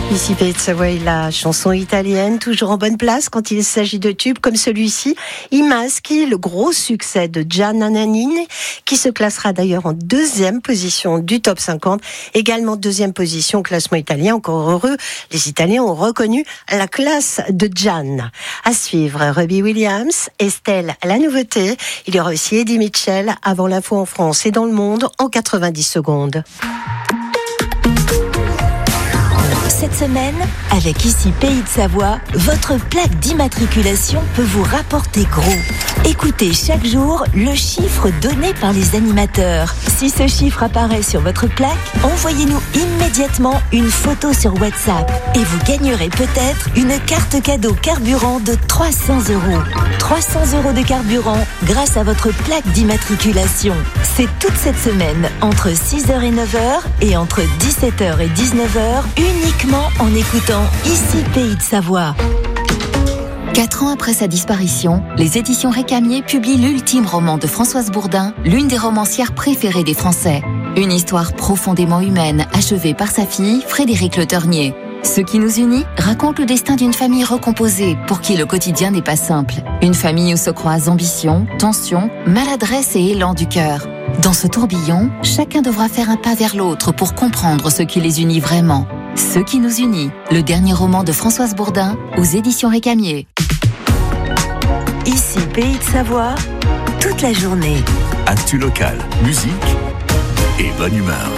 Ici Pays de Savoie, la chanson italienne, toujours en bonne place quand il s'agit de tubes comme celui-ci, I Maschi, le gros succès de Gianna Nannini, qui se classera d'ailleurs en deuxième position du top 50, également deuxième position, classement italien, encore heureux, les Italiens ont reconnu la classe de Gianna. À suivre, Robbie Williams, Estelle, la nouveauté, il y aura aussi Eddie Mitchell, avant l'info en France et dans le monde, en 90 secondes. Cette semaine, avec Ici Pays de Savoie, votre plaque d'immatriculation peut vous rapporter gros. Écoutez chaque jour le chiffre donné par les animateurs. Si ce chiffre apparaît sur votre plaque, envoyez-nous immédiatement une photo sur WhatsApp et vous gagnerez peut-être une carte cadeau carburant de 300 €. 300 € de carburant grâce à votre plaque d'immatriculation. C'est toute cette semaine, entre 6h et 9h et entre 17h et 19h, uniquement en écoutant Ici Pays de Savoie. 4 ans après sa disparition, les éditions Récamier publient l'ultime roman de Françoise Bourdin, l'une des romancières préférées des Français. Une histoire profondément humaine, achevée par sa fille, Frédérique Le Ternier. Ce qui nous unit raconte le destin d'une famille recomposée, pour qui le quotidien n'est pas simple. Une famille où se croisent ambition, tension, maladresse et élan du cœur. Dans ce tourbillon, chacun devra faire un pas vers l'autre pour comprendre ce qui les unit vraiment. Ce qui nous unit, le dernier roman de Françoise Bourdin, aux éditions Récamier. Ici Pays de Savoie, toute la journée. Actu local, musique et bonne humeur.